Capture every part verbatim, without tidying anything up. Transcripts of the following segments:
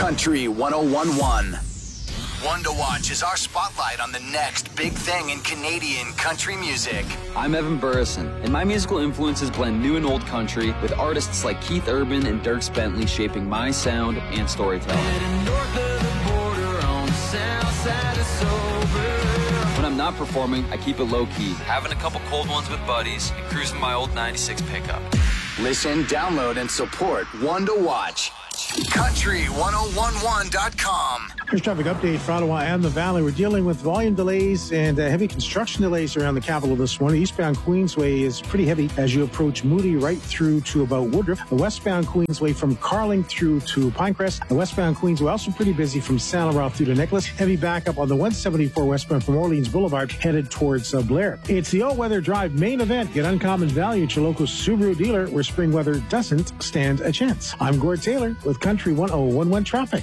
Country one oh one point one. One to Watch is our spotlight on the next big thing in Canadian country music. I'm Evan Burrison, and my musical influences blend new and old country with artists like Keith Urban and Dierks Bentley shaping my sound and storytelling. When I'm not performing, I keep it low-key, having a couple cold ones with buddies and cruising my old ninety-six pickup. Listen, download, and support One to Watch. country one oh one one dot com. Here's traffic update for Ottawa and the Valley. We're dealing with volume delays and uh, heavy construction delays around the capital this morning. Eastbound Queensway is pretty heavy as you approach Moody right through to about Woodruff. The westbound Queensway from Carling through to Pinecrest. The westbound Queensway also pretty busy from Saint Laurent through to Nicholas. Heavy backup on the one seventy-four westbound from Orleans Boulevard headed towards uh, Blair. It's the all-weather drive main event. Get uncommon value at your local Subaru dealer where spring weather doesn't stand a chance. I'm Gord Taylor with Country one oh one point one traffic.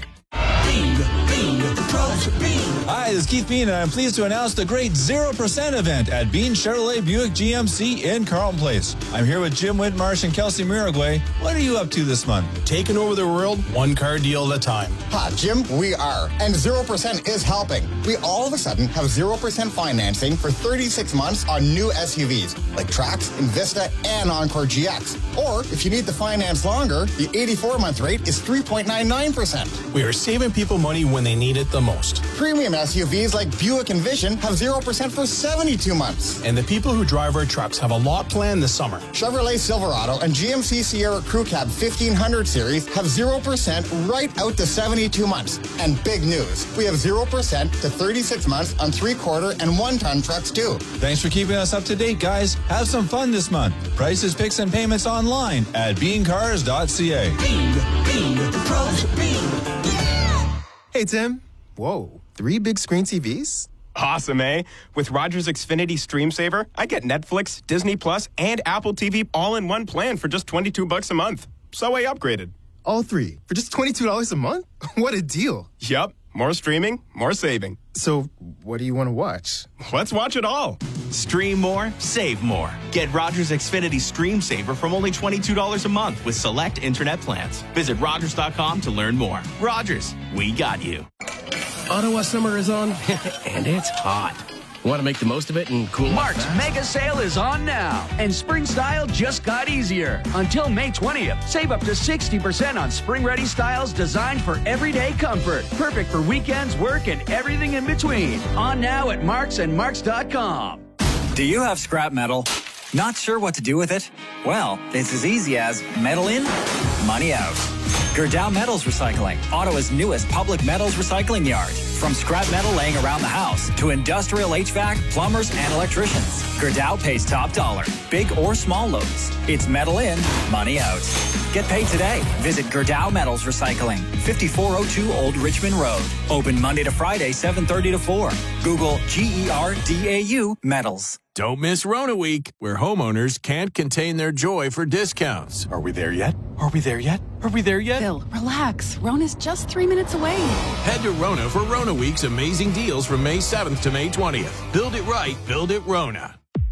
Hi, this is Keith Bean, and I'm pleased to announce the great zero percent event at Bean Chevrolet Buick G M C in Carlton Place. I'm here with Jim Whitmarsh and Kelsey Miragway. What are you up to this month? Taking over the world, one car deal at a time. Ha, Jim, we are. And zero percent is helping. We all of a sudden have zero percent financing for thirty-six months on new S U Vs, like Trax, Invista, and Encore G X. Or, if you need to finance longer, the eighty-four month rate is three point nine nine percent. We are saving people money when they need it the most. Premium S U Vs like Buick Envision have zero percent for seventy-two months. And the people who drive our trucks have a lot planned this summer. Chevrolet Silverado and G M C Sierra Crew Cab fifteen hundred series have zero percent right out to seventy-two months. And big news, we have zero percent to thirty-six months on three-quarter and one-ton trucks too. Thanks for keeping us up to date, guys. Have some fun this month. Prices, picks, and payments online at bean cars dot c a. Bean, Bean, the pros, Bean. Hey, Tim. Whoa, three big screen T Vs? Awesome, eh? With Rogers Xfinity Stream Saver, I get Netflix, Disney Plus, and Apple T V all in one plan for just twenty-two bucks a month. So I upgraded. All three for just twenty-two dollars a month? What a deal. Yup. More streaming, more saving. So, what do you want to watch? Let's watch it all. Stream more, save more. Get Rogers Xfinity Stream Saver from only twenty-two dollars a month with select internet plans. Visit Rogers dot com to learn more. Rogers, we got you. Ottawa summer is on, and it's hot. Want to make the most of it and cool Mark's mega sale is on now, and spring style just got easier. Until May twentieth, save up to sixty percent on spring-ready styles designed for everyday comfort. Perfect for weekends, work, and everything in between. On now at Marks and Marks dot com. Do you have scrap metal? Not sure what to do with it? Well, it's as easy as metal in, money out. Gerdau Metals Recycling, Ottawa's newest public metals recycling yard. From scrap metal laying around the house to industrial H V A C, plumbers, and electricians, Gerdau pays top dollar, big or small loads. It's metal in, money out. Get paid today. Visit Gerdau Metals Recycling, fifty-four oh two Old Richmond Road. Open Monday to Friday, seven thirty to four. Google G E R D A U Metals. Don't miss Rona Week, where homeowners can't contain their joy for discounts. Are we there yet? Are we there yet? Are we there yet? Bill, relax. Rona's just three minutes away. Head to Rona for Rona Week's amazing deals from May seventh to May twentieth. Build it right, build it Rona.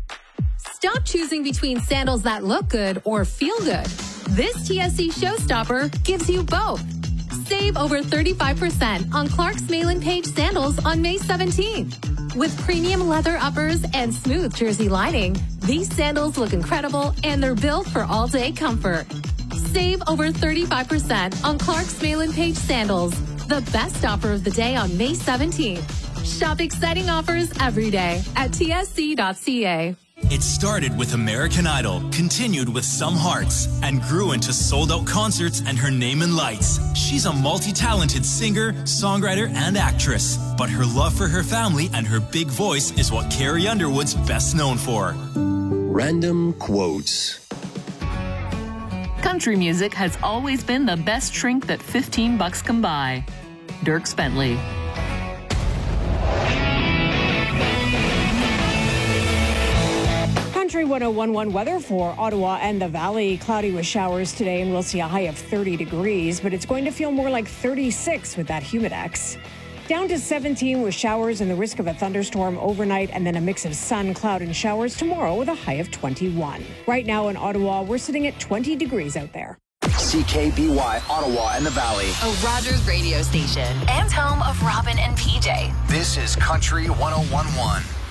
Stop choosing between sandals that look good or feel good. This T S C Showstopper gives you both. Save over thirty-five percent on Clark's Malin Page sandals on May seventeenth. With premium leather uppers and smooth jersey lining, these sandals look incredible and they're built for all-day comfort. Save over thirty-five percent on Clark's Malin Page sandals. The best offer of the day on May seventeenth. Shop exciting offers every day at T S C dot C A. It started with American Idol, continued with Some Hearts, and grew into sold-out concerts and her name in lights. She's a multi-talented singer, songwriter, and actress. But her love for her family and her big voice is what Carrie Underwood's best known for. Random quotes. Country music has always been the best shrink that fifteen bucks can buy. Dierks Bentley. Country one oh one point one weather for Ottawa and the Valley. Cloudy with showers today, and we'll see a high of thirty degrees, but it's going to feel more like thirty-six with that humidex. Down to seventeen with showers and the risk of a thunderstorm overnight, and then a mix of sun, cloud, and showers tomorrow with a high of twenty-one. Right now in Ottawa, we're sitting at twenty degrees out there. C K B Y, Ottawa and the Valley. A Rogers radio station and home of Robin and P J. This is Country one oh one point one.